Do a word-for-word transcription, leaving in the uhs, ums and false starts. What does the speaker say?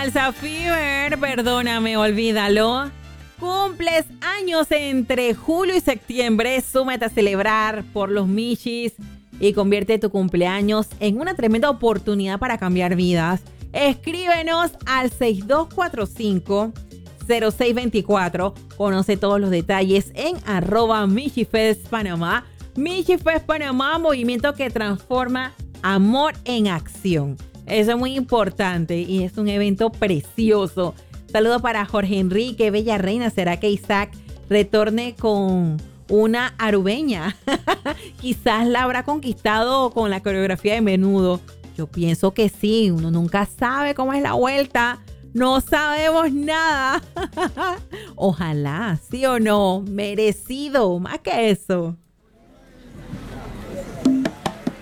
Salsa Fever, perdóname, olvídalo. Cumples años entre julio y septiembre. Súmate a celebrar por los Michis y convierte tu cumpleaños en una tremenda oportunidad para cambiar vidas. Escríbenos al seis dos cuatro cinco, cero seis dos cuatro. Conoce todos los detalles en arroba Michifest Panamá. Michifest Panamá, movimiento que transforma amor en acción. Eso es muy importante y es un evento precioso. Saludos para Jorge Enrique, Bella Reina. ¿Será que Isaac retorne con una arubeña? Quizás la habrá conquistado con la coreografía de Menudo. Yo pienso que sí. Uno nunca sabe cómo es la vuelta. No sabemos nada. Ojalá, sí o no. Merecido, más que eso.